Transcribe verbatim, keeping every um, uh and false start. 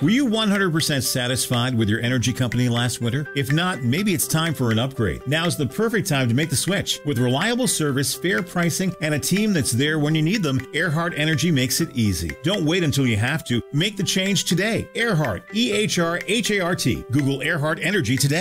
Were you one hundred percent satisfied with your energy company last winter? If not, maybe it's time for an upgrade. Now's the perfect time to make the switch. With reliable service, fair pricing, and a team that's there when you need them, Earhart Energy makes it easy. Don't wait until you have to. Make the change today. Earhart, E H R H A R T. Google Earhart Energy today.